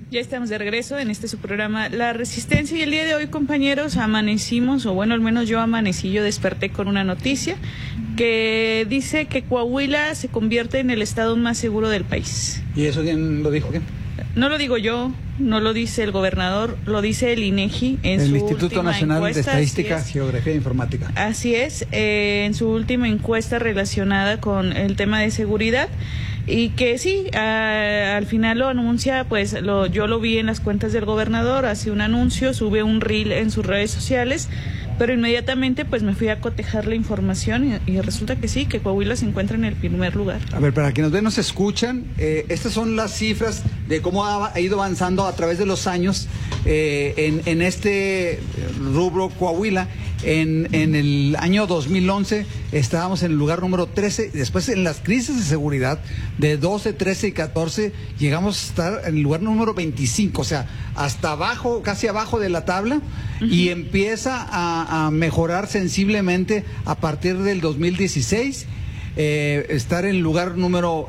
Ya estamos de regreso en su programa La Resistencia, y el día de hoy, compañeros, amanecimos, o bueno, al menos yo amanecí, yo desperté con una noticia que dice que Coahuila se convierte en el estado más seguro del país. ¿Y eso quién lo dijo? ¿Quién? No lo digo yo, no lo dice el gobernador, lo dice el INEGI en el su Instituto última Nacional encuesta, de Estadística, Geografía e Informática. Así es, en su última encuesta relacionada con el tema de seguridad. Y que sí, al final lo anuncia, pues yo lo vi en las cuentas del gobernador, hace un anuncio, sube un reel en sus redes sociales, pero inmediatamente pues me fui a cotejar la información y resulta que sí, que Coahuila se encuentra en el primer lugar. A ver, para quienes nos escuchan, estas son las cifras de cómo ha ido avanzando a través de los años en este rubro Coahuila. En el año 2011 estábamos en el lugar número 13, después en las crisis de seguridad de 12, 13 y 14 llegamos a estar en el lugar número 25, o sea, hasta abajo, casi abajo de la tabla, y empieza a mejorar sensiblemente a partir del 2016, estar en el lugar número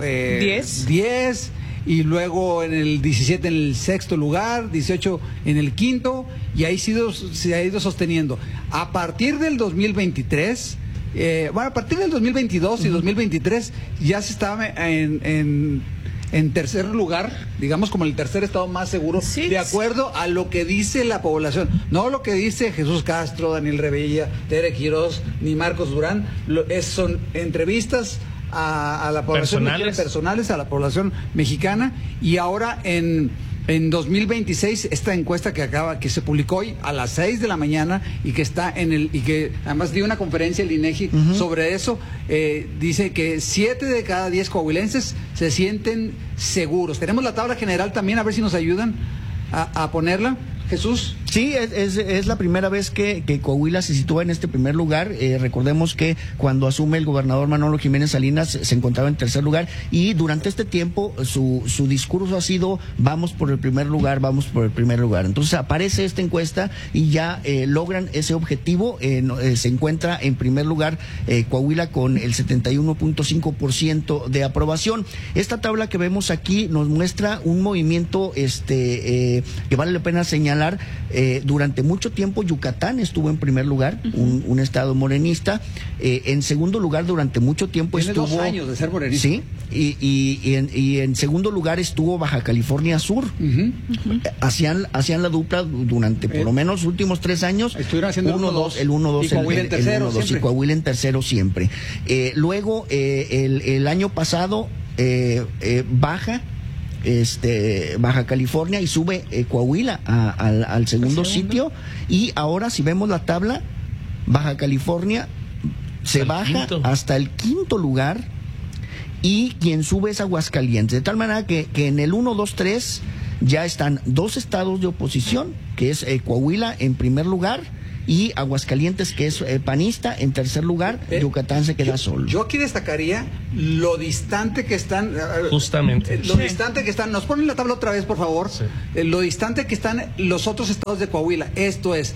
10, y luego en el 17 en el sexto lugar, 18 en el quinto, y ahí se ha ido sosteniendo. A partir del 2023, a partir del 2022 y 2023 ya se estaba en tercer lugar, digamos como el tercer estado más seguro, sí, de acuerdo a lo que dice la población, no lo que dice Jesús Castro, Daniel Rebella, Tere Quirós, ni Marcos Durán. Son entrevistas a la población personales a la población mexicana. Y ahora en 2026, esta encuesta que se publicó hoy a las 6 de la mañana y que está y que además dio una conferencia el INEGI sobre eso, dice que 7 de cada 10 coahuilenses se sienten seguros. Tenemos la tabla general también, a ver si nos ayudan a ponerla. Jesús. Sí, es la primera vez que Coahuila se sitúa en este primer lugar. Recordemos que cuando asume el gobernador Manolo Jiménez Salinas se encontraba en tercer lugar, y durante este tiempo su discurso ha sido vamos por el primer lugar, vamos por el primer lugar. Entonces aparece esta encuesta y ya logran ese objetivo. Se encuentra en primer lugar Coahuila con el 71.5% de aprobación. Esta tabla que vemos aquí nos muestra un movimiento que vale la pena señalar. Durante mucho tiempo Yucatán estuvo en primer lugar, un estado morenista. En segundo lugar durante mucho tiempo tiene estuvo 2 años de ser morenista. Sí, y en segundo lugar estuvo Baja California Sur. Hacían la dupla durante por lo menos los últimos 3 años. Estuvieron haciendo el 1-2 y Coahuila en tercero, y Coahuila en tercero siempre. Luego el año pasado baja California y sube Coahuila al segundo sitio, y ahora si vemos la tabla, Baja California se baja hasta el quinto lugar, y quien sube es Aguascalientes, de tal manera que en el 1, 2, 3 ya están 2 estados de oposición, que es Coahuila en primer lugar y Aguascalientes, que es panista, en tercer lugar. Yucatán se queda solo. Yo aquí destacaría lo distante que están. Justamente. Lo distante que están. Nos ponen la tabla otra vez, por favor. Sí. Lo distante que están los otros estados de Coahuila. Esto es,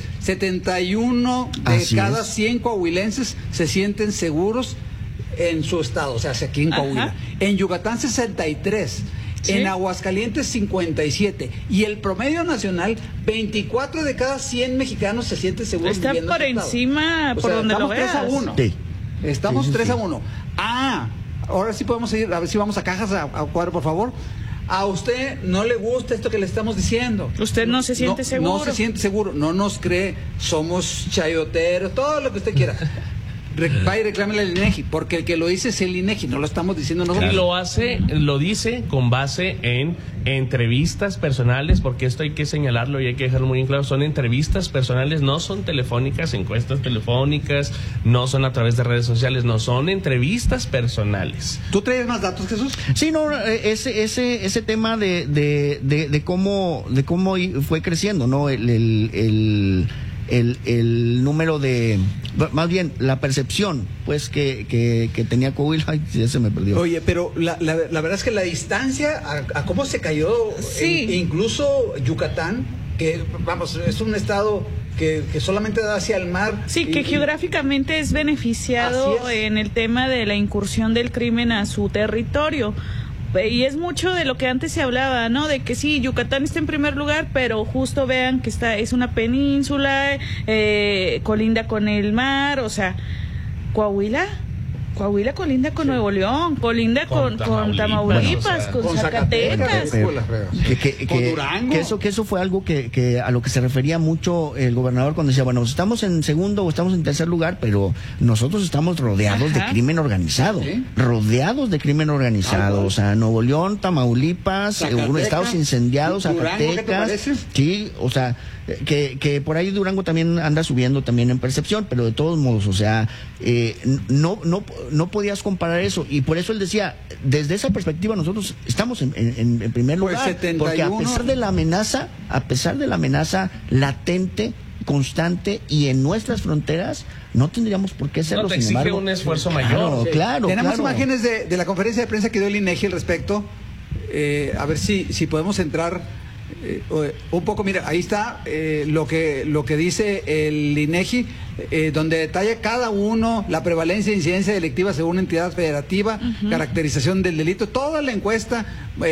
71 de cada 100 coahuilenses se sienten seguros en su estado, o sea, aquí en Coahuila. En Yucatán, 63. ¿Sí? En Aguascalientes 57, y el promedio nacional 24 de cada 100 mexicanos se sienten seguros. Está por encima, por donde lo veas. 3-1. Sí. Estamos 3-1. Ahora sí podemos ir, a ver si vamos a cajas a cuadro, por favor. A usted no le gusta esto que le estamos diciendo. Usted no se siente seguro. No se siente seguro, no nos cree, somos chayoteros, todo lo que usted quiera. Va y reclámele al INEGI, porque el que lo dice es el INEGI, no lo estamos diciendo nosotros. Y lo dice con base en entrevistas personales, porque esto hay que señalarlo y hay que dejarlo muy en claro, son entrevistas personales, no son telefónicas, encuestas telefónicas, no son a través de redes sociales, no, son entrevistas personales. ¿Tú traes más datos, Jesús? Sí, no, ese tema de cómo fue creciendo, ¿no? El número de, más bien la percepción pues que tenía Coahuila. Ay, ya se me perdió. Oye, pero la verdad es que la distancia a cómo se cayó, sí. Incluso Yucatán, que vamos, es un estado que solamente da hacia el mar. Sí, que geográficamente es beneficiado en el tema de la incursión del crimen a su territorio. Y es mucho de lo que antes se hablaba, ¿no? De que sí, Yucatán está en primer lugar, pero justo vean que es una península, colinda con el mar, o sea, Coahuila colinda con Nuevo León, colinda con Tamaulipas, con Zacatecas. Con Durango. Que eso fue algo que a lo que se refería mucho el gobernador cuando decía, bueno, estamos en segundo o estamos en tercer lugar, pero nosotros estamos rodeados de crimen organizado. ¿Sí? Rodeados de crimen organizado. O sea, Nuevo León, Tamaulipas, estados incendiados, Zacatecas. Sí, o sea, que por ahí Durango también anda subiendo también en percepción, pero de todos modos, o sea, no podías comparar eso, y por eso él decía, desde esa perspectiva nosotros estamos en primer lugar, pues 71, porque a pesar de la amenaza latente, constante y en nuestras fronteras, no tendríamos por qué serlo. No te exige un esfuerzo mayor. Claro. Tenemos imágenes de la conferencia de prensa que dio el INEGI al respecto. A ver si podemos entrar un poco. Mira, ahí está lo que dice el INEGI, donde detalla cada uno la prevalencia e incidencia delictiva según entidad federativa, caracterización del delito, toda la encuesta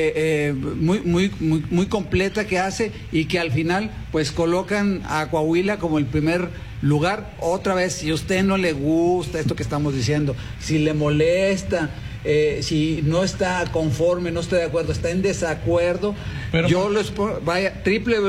muy completa que hace, y que al final pues colocan a Coahuila como el primer lugar. Otra vez, si a usted no le gusta esto que estamos diciendo, si le molesta, si no está conforme, no está de acuerdo, está en desacuerdo, pero yo vaya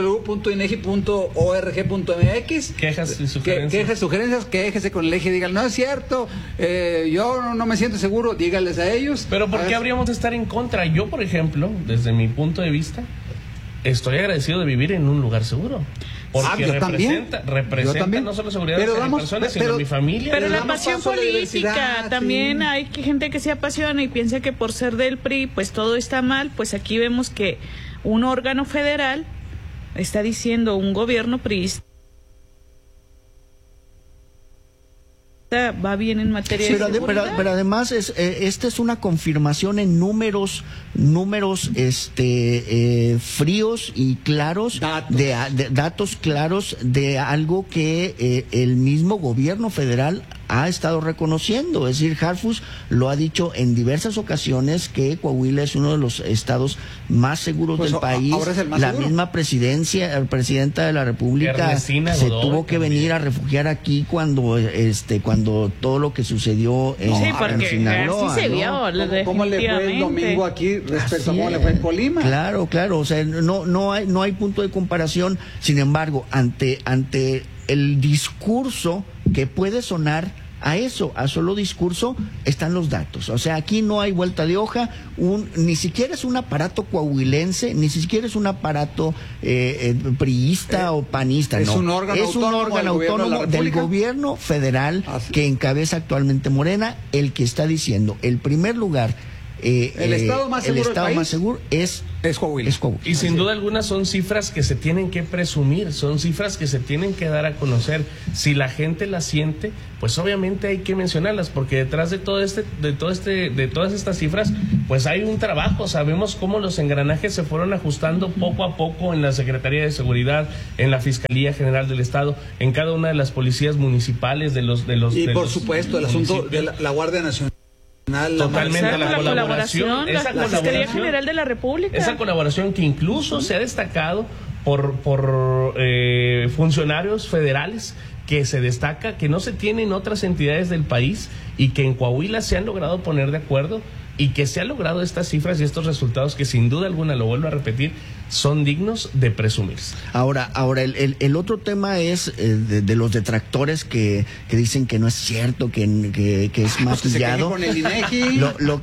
www.inegi.org.mx, quejas y sugerencias, quéjese con el eje, dígale, no es cierto, yo no me siento seguro, dígales a ellos. Pero ¿por qué habríamos de estar en contra? Yo, por ejemplo, desde mi punto de vista, estoy agradecido de vivir en un lugar seguro. Porque representa no solo seguridad de mi persona, sino mi familia. Pero la pasión política, también hay gente que se apasiona y piensa que por ser del PRI, pues todo está mal. Pues aquí vemos que un órgano federal está diciendo un gobierno priista va bien en materia de seguridad. Pero además esta es una confirmación en números fríos y claros, datos claros de algo que el mismo gobierno federal ha estado reconociendo. Es decir, Harfush lo ha dicho en diversas ocasiones, que Coahuila es uno de los estados más seguros del país. Ahora es el más la seguro. Misma presidenta de la República Ernestina se Godoy tuvo que venir a refugiar aquí cuando todo lo que sucedió en Sinaloa. Así se vio, ¿Cómo le fue el domingo aquí respecto a cómo le fue en Colima? Claro, o sea, no hay punto de comparación. Sin embargo, ante el discurso que puede sonar a solo discurso, están los datos. O sea, aquí no hay vuelta de hoja, ni siquiera es un aparato coahuilense, ni siquiera es un aparato priista o panista, es no. Un órgano autónomo del gobierno federal que encabeza actualmente Morena, el que está diciendo el primer lugar. El estado más seguro es Coahuila. Y sin duda alguna son cifras que se tienen que presumir, son cifras que se tienen que dar a conocer. Si la gente las siente, pues obviamente hay que mencionarlas, porque detrás de todas estas cifras, pues hay un trabajo. Sabemos cómo los engranajes se fueron ajustando poco a poco en la Secretaría de Seguridad, en la Fiscalía General del Estado, en cada una de las policías municipales por supuesto el asunto de la Guardia Nacional. Totalmente la colaboración, la Fiscalía General de la República. Esa colaboración que incluso se ha destacado por funcionarios federales, que se destaca que no se tiene en otras entidades del país, y que en Coahuila se han logrado poner de acuerdo, y que se han logrado estas cifras y estos resultados que sin duda alguna, lo vuelvo a repetir, son dignos de presumirse. Ahora el otro tema es de los detractores que dicen que no es cierto, que es maquillado. Con el INEGI.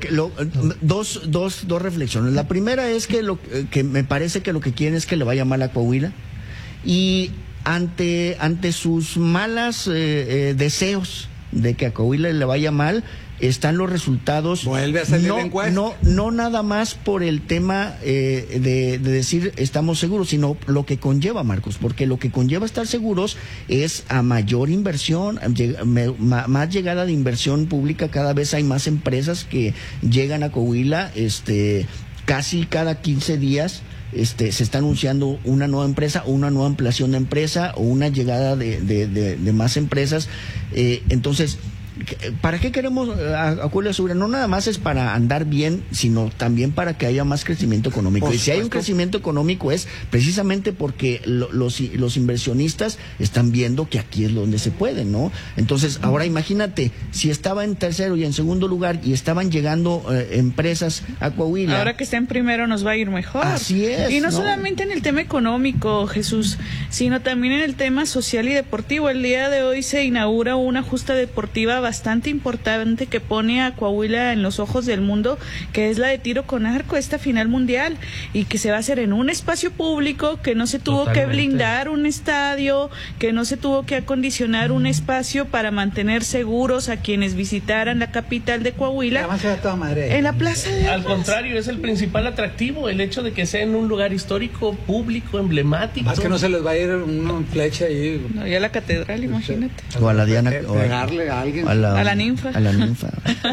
Dos reflexiones. La primera es que me parece que lo que quieren es que le vaya mal a Coahuila, y ante sus malas deseos de que a Coahuila le vaya mal, están los resultados. Vuelve a salir la encuesta. No nada más por el tema de decir estamos seguros, sino lo que conlleva, Marcos, porque lo que conlleva estar seguros es a mayor inversión, más llegada de inversión pública. Cada vez hay más empresas que llegan a Coahuila, casi cada 15 días. Se está anunciando una nueva empresa, o una nueva ampliación de empresa, o una llegada de más empresas. Entonces, ¿para qué queremos a Coahuila segura? No nada más es para andar bien, sino también para que haya más crecimiento económico. Y si hay un crecimiento económico es precisamente porque los inversionistas están viendo que aquí es donde se puede, ¿no? Entonces, ahora imagínate, si estaba en tercero y en segundo lugar y estaban llegando empresas a Coahuila. Ahora que está en primero nos va a ir mejor. Así es. Y no solamente en el tema económico, Jesús, sino también en el tema social y deportivo. El día de hoy se inaugura una justa deportiva bastante importante que pone a Coahuila en los ojos del mundo, que es la de tiro con arco, esta final mundial, y que se va a hacer en un espacio público, que no se tuvo que blindar un estadio, que no se tuvo que acondicionar un espacio para mantener seguros a quienes visitaran la capital de Coahuila. Además se va toda madre. En la plaza de Al contrario, es el principal atractivo, el hecho de que sea en un lugar histórico, público, emblemático. Más que no se les va a ir una flecha ahí. No, ya la catedral, imagínate. O a la Diana. Pegarle a alguien. A la ninfa. A la ninfa.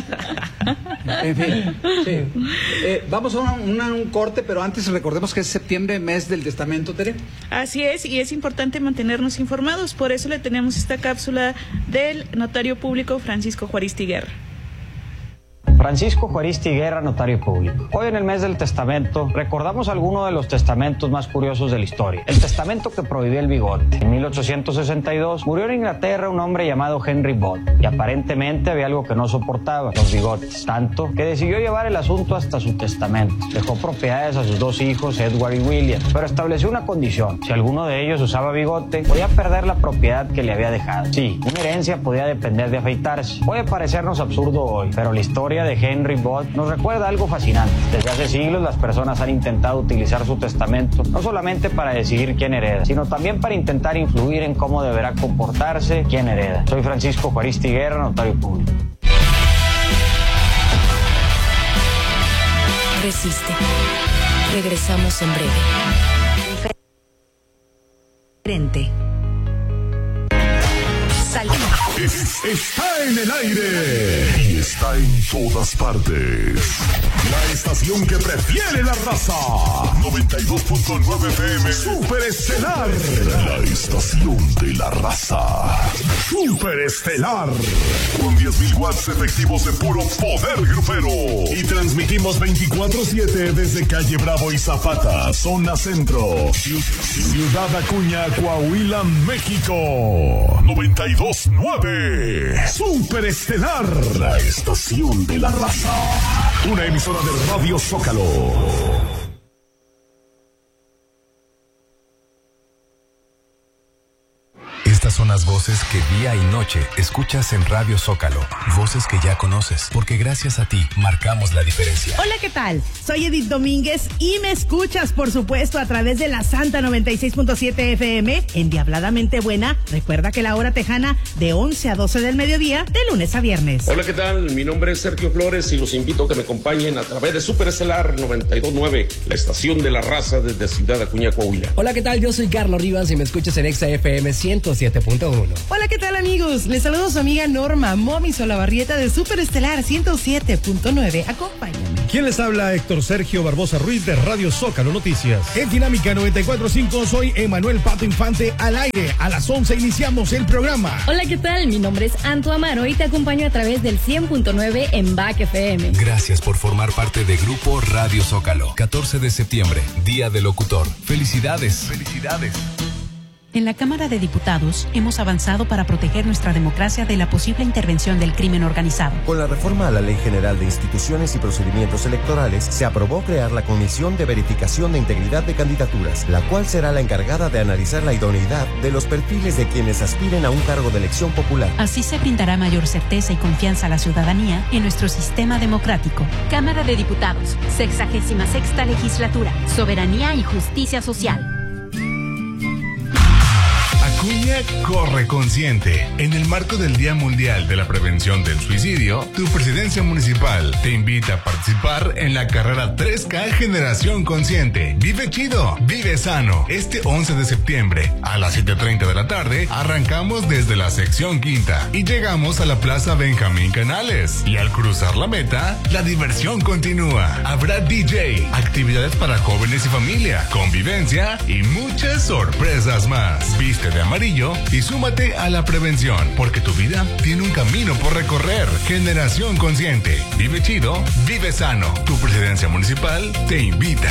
En fin, sí. Vamos a un corte, pero antes recordemos que es septiembre, mes del testamento, Tere. Así es, y es importante mantenernos informados, por eso le tenemos esta cápsula del notario público Francisco Juaristi Guerra. Francisco Juaristi Guerra, notario público. Hoy en el mes del testamento recordamos algunos de los testamentos más curiosos de la historia. El testamento que prohibió el bigote. En 1862 murió en Inglaterra un hombre llamado Henry Bott y aparentemente había algo que no soportaba, los bigotes. Tanto que decidió llevar el asunto hasta su testamento. Dejó propiedades a sus dos hijos, Edward y William, pero estableció una condición. Si alguno de ellos usaba bigote, podía perder la propiedad que le había dejado. Sí, una herencia podía depender de afeitarse. Puede parecernos absurdo hoy, pero la historia de Henry Bott nos recuerda algo fascinante. Desde hace siglos las personas han intentado utilizar su testamento no solamente para decidir quién hereda, sino también para intentar influir en cómo deberá comportarse quien hereda. Soy Francisco Juaristi Guerra, notario público. Resiste. Regresamos en breve. Diferente. Está en el aire y está en todas partes. La estación que prefiere la raza. 92.9 FM Superestelar. La estación de la raza. Superestelar. Con 10.000 watts efectivos de puro poder grupero. Y transmitimos 24/7 desde Calle Bravo y Zapata, zona centro. Ciudad Acuña, Coahuila, México. 92.9 Superestelar, la estación de la raza. Una emisora de Radio Zócalo. Estas son las voces que día y noche escuchas en Radio Zócalo. Voces que ya conoces, porque gracias a ti marcamos la diferencia. Hola, ¿qué tal? Soy Edith Domínguez y me escuchas, por supuesto, a través de la Santa 96.7 FM, Endiabladamente Buena. Recuerda que la hora tejana de 11 a 12 del mediodía, de lunes a viernes. Hola, ¿qué tal? Mi nombre es Sergio Flores y los invito a que me acompañen a través de Superestelar 92.9, la estación de la raza desde Ciudad Acuña, Coahuila. Hola, ¿qué tal? Yo soy Carlos Rivas y me escuchas en Exa FM 107.1. Hola, ¿qué tal, amigos? Les saludo a su amiga Norma Momi Solabarrieta de Superestelar 107.9. Acompáñame. ¿Quién les habla? Héctor Sergio Barbosa Ruiz de Radio Zócalo Noticias. En Dinámica 94.5 soy Emanuel Pato Infante al aire. A las 11 iniciamos el programa. Hola, ¿qué tal? Mi nombre es Anto Amaro y te acompaño a través del 100.9 en BAC FM. Gracias por formar parte de Grupo Radio Zócalo. 14 de septiembre, Día del Locutor. Felicidades. Felicidades. En la Cámara de Diputados hemos avanzado para proteger nuestra democracia de la posible intervención del crimen organizado. Con la reforma a la Ley General de Instituciones y Procedimientos Electorales, se aprobó crear la Comisión de Verificación de Integridad de Candidaturas, la cual será la encargada de analizar la idoneidad de los perfiles de quienes aspiren a un cargo de elección popular. Así se brindará mayor certeza y confianza a la ciudadanía en nuestro sistema democrático. Cámara de Diputados, 66ª Legislatura, Soberanía y Justicia Social. Acuña corre consciente. En el marco del Día Mundial de la Prevención del Suicidio, tu presidencia municipal te invita a participar en la carrera 3K Generación Consciente. Vive chido, vive sano. Este 11 de septiembre a las 7:30 de la tarde arrancamos desde la sección quinta y llegamos a la Plaza Benjamín Canales. Y al cruzar la meta, la diversión continúa. Habrá DJ, actividades para jóvenes y familia, convivencia y muchas sorpresas más. Viste de amarillo radio y súmate a la prevención, porque tu vida tiene un camino por recorrer. Generación Consciente. Vive chido, vive sano. Tu presidencia municipal te invita.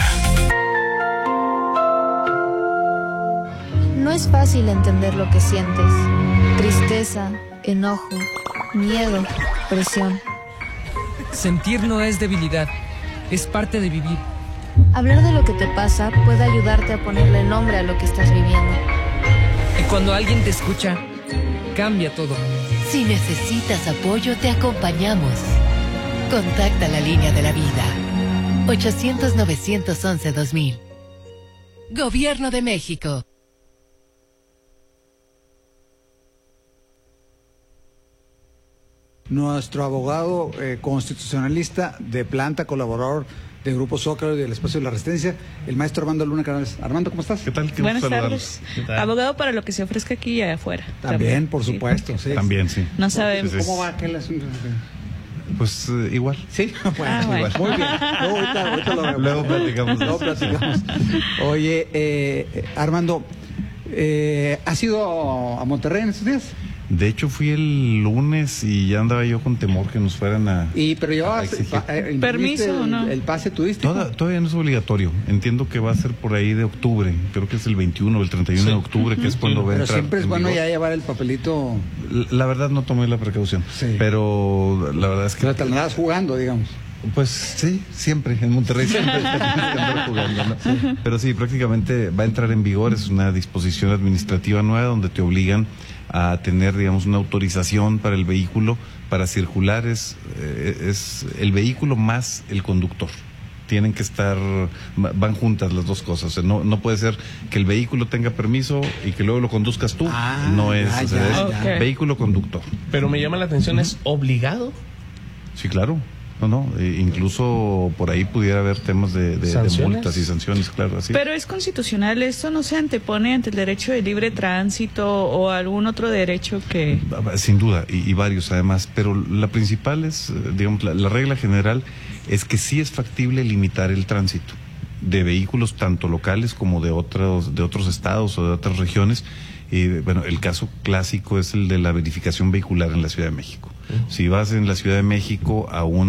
No es fácil entender lo que sientes. Tristeza, enojo, miedo, presión. Sentir no es debilidad, es parte de vivir. Hablar de lo que te pasa puede ayudarte a ponerle nombre a lo que estás viviendo. Y cuando alguien te escucha, cambia todo. Si necesitas apoyo, te acompañamos. Contacta la línea de la vida. 800-911-2000. Gobierno de México. Nuestro abogado constitucionalista de planta, colaborador de Grupo Zócalo y del Espacio de la Resistencia, el maestro Armando Luna Canales. Armando, ¿cómo estás? ¿Qué tal? Buenas tardes. Abogado para lo que se ofrezca aquí y allá afuera. También, por supuesto. Sí. También, sí. No sabemos. ¿Cómo va aquel asunto? Pues igual. Sí, bueno, igual. Muy bien. Luego platicamos. Oye, Armando, ¿has ido a Monterrey en estos días? De hecho, fui el lunes y ya andaba yo con temor que nos fueran a... Pero llevabas permiso o no? El pase turístico. Todavía no es obligatorio. Entiendo que va a ser por ahí de octubre. Creo que es el 21 o el 31 de octubre, que es cuando va a entrar. Pero siempre es bueno ya llevar el papelito. La verdad no tomé la precaución. Sí. Pero la verdad es que... Pero te andabas jugando, digamos. Pues sí, siempre. En Monterrey siempre tienes que andar jugando, ¿no? Sí. Pero sí, prácticamente va a entrar en vigor. Es una disposición administrativa nueva donde te obligan a tener, digamos, una autorización para el vehículo para circular. Es el vehículo más el conductor. Tienen que estar, van juntas las dos cosas. O sea, no puede ser que el vehículo tenga permiso y que luego lo conduzcas tú. No es, es vehículo conductor. Pero me llama la atención, ¿es obligado? Sí, claro. No, incluso por ahí pudiera haber temas de multas y sanciones, claro, así. Pero es constitucional, ¿esto no se antepone ante el derecho de libre tránsito o algún otro derecho que...? Sin duda, y varios además, pero la principal es, digamos, la regla general es que sí es factible limitar el tránsito de vehículos tanto locales como de otros estados o de otras regiones. Bueno, el caso clásico es el de la verificación vehicular en la Ciudad de México. Si vas en la Ciudad de México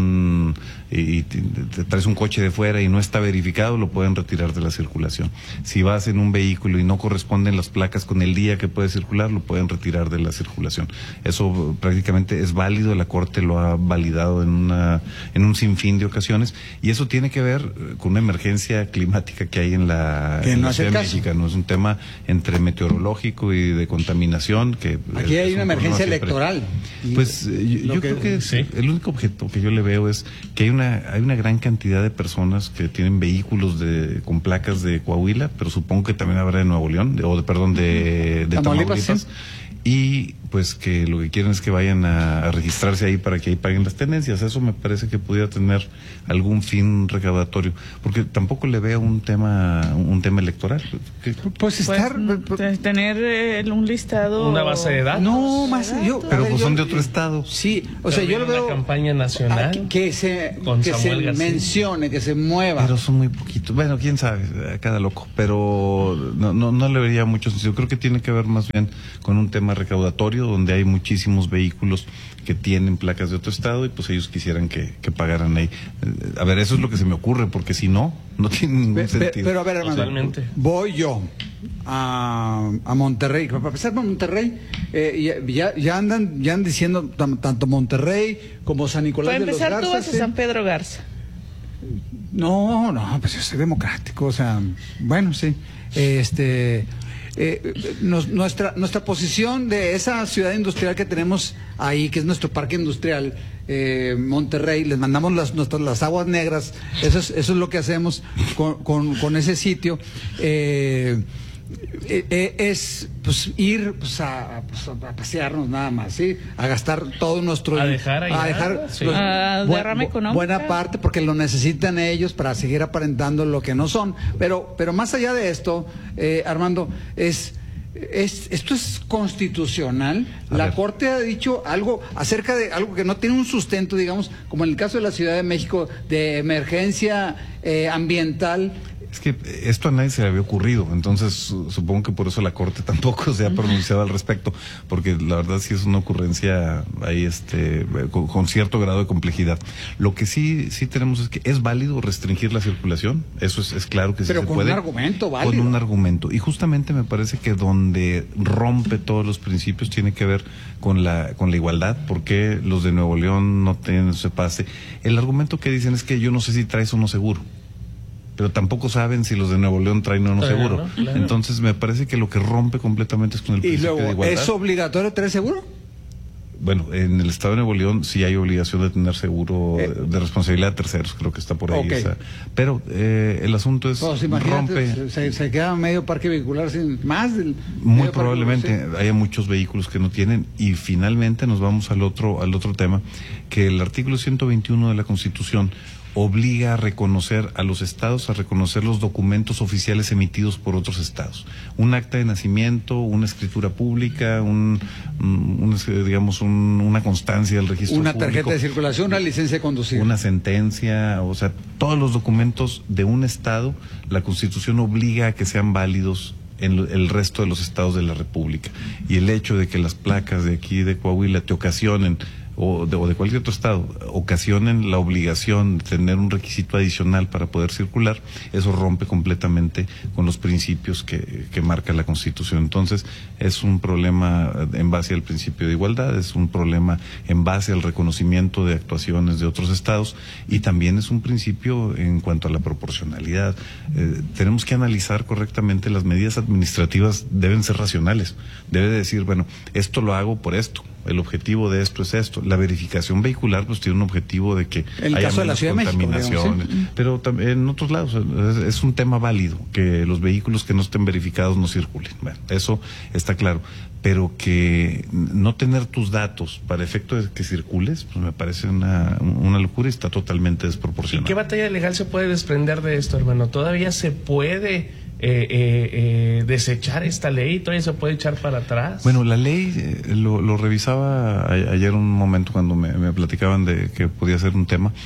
y te traes un coche de fuera y no está verificado, lo pueden retirar de la circulación. Si vas en un vehículo y no corresponden las placas con el día que puede circular, lo pueden retirar de la circulación. Eso prácticamente es válido, la Corte lo ha validado en un sinfín de ocasiones, y eso tiene que ver con una emergencia climática que hay en la Ciudad de México. No es un tema entre meteorológico y de contaminación. Aquí hay una emergencia electoral. Pues yo creo que el único objeto que yo le veo es que hay una gran cantidad de personas que tienen vehículos con placas de Coahuila, pero supongo que también habrá de Nuevo León, de Tamaulipas. Y pues que lo que quieren es que vayan a registrarse ahí para que ahí paguen las tenencias. Eso me parece que pudiera tener algún fin recaudatorio, porque tampoco le veo un tema electoral. Tener un listado, una base de datos. No, más pero pues son de otro estado. Sí, o sea, yo lo veo. Una campaña nacional que se mencione, que se mueva. Pero son muy poquitos. Bueno, quién sabe, cada loco. Pero no le vería mucho sentido. Creo que tiene que ver más bien con un tema recaudatorio, donde hay muchísimos vehículos que tienen placas de otro estado y pues ellos quisieran que pagaran ahí. A ver, eso es lo que se me ocurre, porque si no tiene ningún sentido. Pero a ver, hermano, voy yo a Monterrey. Para empezar, por Monterrey, ya andan diciendo tanto Monterrey como San Nicolás de los Garza. Para empezar, tú vas a San Pedro Garza. No, pues yo soy democrático, o sea, bueno, sí. Nuestra posición de esa ciudad industrial que tenemos ahí, que es nuestro parque industrial, Monterrey, les mandamos las aguas negras. Eso es lo que hacemos con ese sitio. Es pues ir a pasearnos nada más, ¿sí? A gastar todo nuestro derrame económico, buena parte, porque lo necesitan ellos para seguir aparentando lo que no son. Pero más allá de esto, Armando, esto es constitucional. La Corte ha dicho algo acerca de algo que no tiene un sustento, digamos, como en el caso de la Ciudad de México, de emergencia ambiental. Es que esto a nadie se le había ocurrido, entonces supongo que por eso la Corte tampoco se ha pronunciado al respecto, porque la verdad sí es una ocurrencia ahí con cierto grado de complejidad. Lo que sí tenemos es que es válido restringir la circulación, eso es claro que sí se puede. Pero con un argumento válido. Con un argumento, y justamente me parece que donde rompe todos los principios tiene que ver con la igualdad. ¿Por qué los de Nuevo León no tienen ese pase? El argumento que dicen es que yo no sé si traes o no seguro, pero tampoco saben si los de Nuevo León traen o no seguro. ¿No? Claro. Entonces me parece que lo que rompe completamente es con el principio de igualdad. ¿Es obligatorio tener seguro? Bueno, en el estado de Nuevo León sí hay obligación de tener seguro de responsabilidad de terceros, creo que está por ahí. Okay. Pero el asunto es rompe. Se queda medio parque vehicular sin más. Muy probablemente haya muchos vehículos que no tienen, y finalmente nos vamos al otro tema, que el artículo 121 de la Constitución obliga a reconocer a los estados, a reconocer los documentos oficiales emitidos por otros estados. Un acta de nacimiento, una escritura pública, una constancia del registro público. Una tarjeta de circulación, una licencia de conducir. Una sentencia, o sea, todos los documentos de un estado, la Constitución obliga a que sean válidos en el resto de los estados de la República. Y el hecho de que las placas de aquí de Coahuila te ocasionen, o de cualquier otro estado, ocasionen la obligación de tener un requisito adicional para poder circular, eso rompe completamente con los principios que marca la Constitución. Entonces, es un problema en base al principio de igualdad, es un problema en base al reconocimiento de actuaciones de otros estados, y también es un principio en cuanto a la proporcionalidad. Tenemos que analizar correctamente las medidas administrativas, deben ser racionales. Debe decir, bueno, esto lo hago por esto. El objetivo de esto es esto. La verificación vehicular pues tiene un objetivo de que haya menos contaminación, ¿sí? Pero también en otros lados es un tema válido que los vehículos que no estén verificados no circulen. Bueno, eso está claro. Pero que no tener tus datos para efecto de que circules, pues me parece una locura y está totalmente desproporcionado. ¿Y qué batalla legal se puede desprender de esto, hermano? ¿Todavía se puede desechar esta ley? ¿Todavía se puede echar para atrás? Bueno, la ley lo revisaba ayer un momento cuando me platicaban de que podía ser un tema.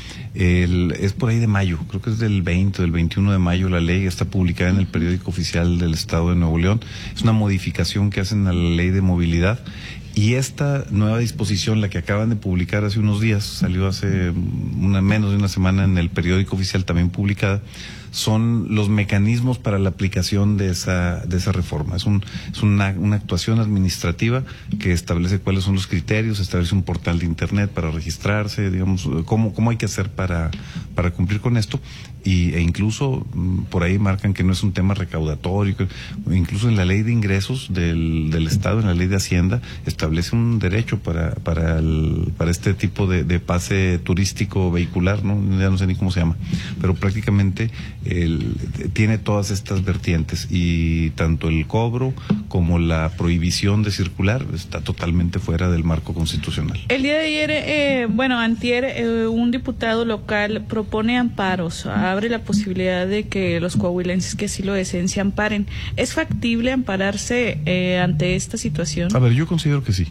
Es por ahí de mayo, creo que es del 20, del 21 de mayo. La ley está publicada en el periódico oficial del Estado de Nuevo León. Es una modificación que hacen a la ley de movilidad. Y esta nueva disposición, la que acaban de publicar hace unos días, salió hace menos de una semana en el periódico oficial también publicada, son los mecanismos para la aplicación de esa reforma. Es una actuación administrativa que establece cuáles son los criterios, establece un portal de internet para registrarse, digamos, cómo hay que hacer para cumplir con esto, e incluso por ahí marcan que no es un tema recaudatorio. Incluso en la ley de ingresos del Estado, en la ley de Hacienda, establece un derecho para este tipo de pase turístico vehicular, ¿no? Ya no sé ni cómo se llama, pero prácticamente tiene todas estas vertientes, y tanto el cobro como la prohibición de circular está totalmente fuera del marco constitucional. El día de ayer, antier, un diputado local propone amparos, abre la posibilidad de que los coahuilenses que así lo deseen se amparen. ¿Es factible ampararse ante esta situación? A ver, yo considero que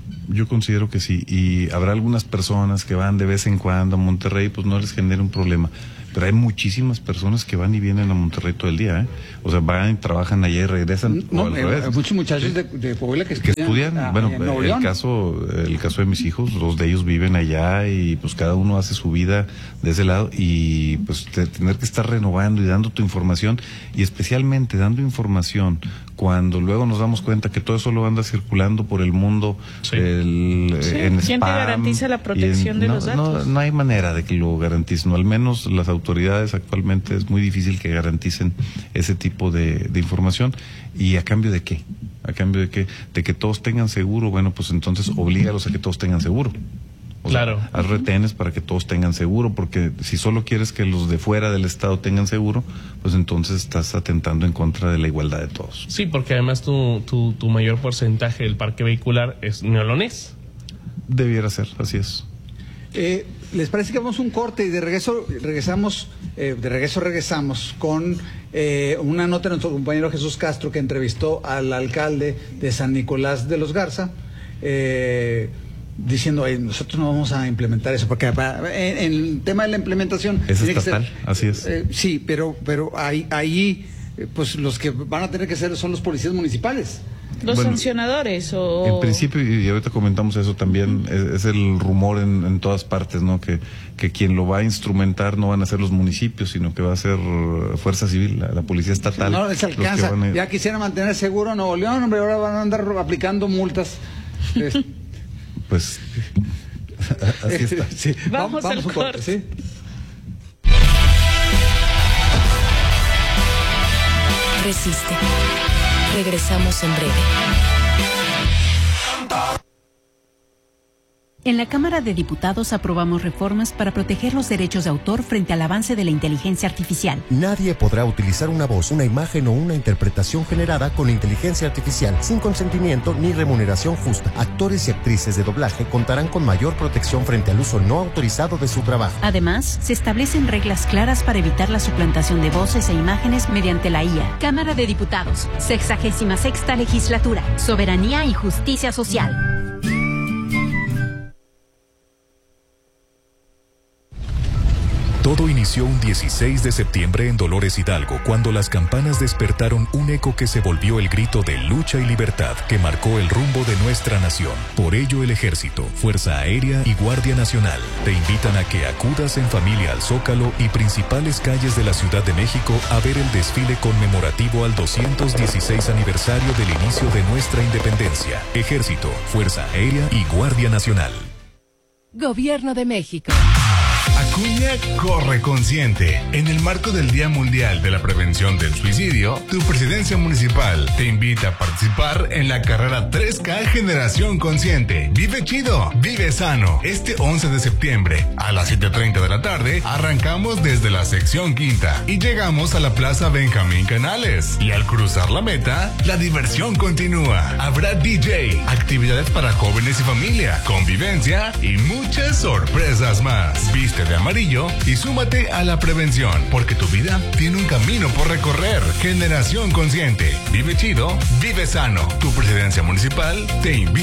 sí, y habrá algunas personas que van de vez en cuando a Monterrey, pues no les genera un problema. Pero hay muchísimas personas que van y vienen a Monterrey todo el día, ¿eh? O sea, van y trabajan allá y regresan. No, al revés. Hay muchos muchachos de Coahuila que estudian. Bueno, el caso de mis hijos, dos de ellos viven allá, y pues cada uno hace su vida de ese lado, y pues tener que estar renovando y dando tu información, y especialmente dando información cuando luego nos damos cuenta que todo eso lo anda circulando por el mundo, sí. En spam. ¿Quién te garantiza la protección de los datos? No hay manera de que lo garanticen, o al menos las autoridades actualmente es muy difícil que garanticen ese tipo de información. ¿Y a cambio de qué? ¿A cambio de qué? De que todos tengan seguro. Bueno, pues entonces oblígalos a que todos tengan seguro. Claro. Haz retenes para que todos tengan seguro, porque si solo quieres que los de fuera del estado tengan seguro, pues entonces estás atentando en contra de la igualdad de todos. Sí, porque además tu mayor porcentaje del parque vehicular es neolonés. Debiera ser, así es. ¿Les parece que vamos a un corte y de regreso regresamos con una nota de nuestro compañero Jesús Castro, que entrevistó al alcalde de San Nicolás de los Garza, diciendo, nosotros no vamos a implementar eso, porque en el tema de la implementación es estatal, así es. Sí, pero ahí pues los que van a tener que ser son los policías municipales. Los sancionadores o... En principio, y ahorita comentamos eso también, es el rumor en todas partes, ¿no? Que quien lo va a instrumentar no van a ser los municipios, sino que va a ser Fuerza Civil, la Policía Estatal. No les alcanza, ya quisiera mantener seguro Nuevo León, hombre, ahora van a andar aplicando multas. Pues, así está. Sí. Vamos al corte. ¿Sí? Resiste. Regresamos en breve. En la Cámara de Diputados aprobamos reformas para proteger los derechos de autor frente al avance de la inteligencia artificial. Nadie podrá utilizar una voz, una imagen o una interpretación generada con inteligencia artificial sin consentimiento ni remuneración justa. Actores y actrices de doblaje contarán con mayor protección frente al uso no autorizado de su trabajo. Además, se establecen reglas claras para evitar la suplantación de voces e imágenes mediante la IA. Cámara de Diputados, 66ª Legislatura, Soberanía y Justicia Social. Todo inició un 16 de septiembre en Dolores Hidalgo, cuando las campanas despertaron un eco que se volvió el grito de lucha y libertad que marcó el rumbo de nuestra nación. Por ello, el Ejército, Fuerza Aérea y Guardia Nacional te invitan a que acudas en familia al Zócalo y principales calles de la Ciudad de México a ver el desfile conmemorativo al 216 aniversario del inicio de nuestra independencia. Ejército, Fuerza Aérea y Guardia Nacional. Gobierno de México. Acuña corre consciente. En el marco del Día Mundial de la Prevención del Suicidio, tu presidencia municipal te invita a participar en la carrera 3K Generación Consciente. Vive chido, vive sano. Este 11 de septiembre a las 7:30 de la tarde arrancamos desde la sección quinta y llegamos a la Plaza Benjamín Canales. Y al cruzar la meta, la diversión continúa. Habrá DJ, actividades para jóvenes y familia, convivencia y muchas sorpresas más. Viste de amarillo y súmate a la prevención, porque tu vida tiene un camino por recorrer. Generación Consciente. Vive chido, vive sano. Tu presidencia municipal te invita.